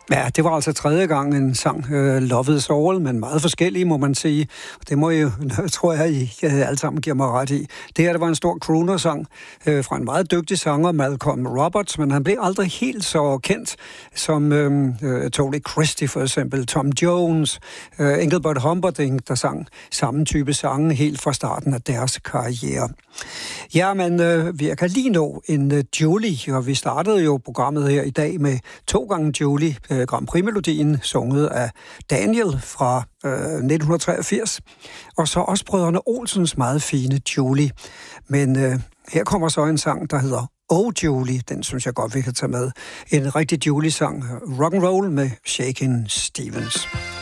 Ja, det var altså tredje gang en sang, Love is All, men meget forskellige, må man sige. Det må jeg tror jeg, I alle sammen giver mig ret i. Det her, det var en stor crooner-sang fra en meget dygtig sanger, Malcolm Roberts, men han blev aldrig helt så kendt som Tony Christie for eksempel, Tom Jones, Engelbert Humperdinck, der sang samme type sange helt fra starten af deres karriere. Ja, men vi kan lige nå en Julie, og vi startede jo programmet her i dag med 2 gange Julie, Grand Prix-melodien, sunget af Daniel fra 1983, og så også brødrene Olsens meget fine Julie. Men her kommer så en sang, der hedder Oh Julie, den synes jeg godt, vi kan tage med. En rigtig Julie-sang, rock'n'roll med Shakin' Stevens.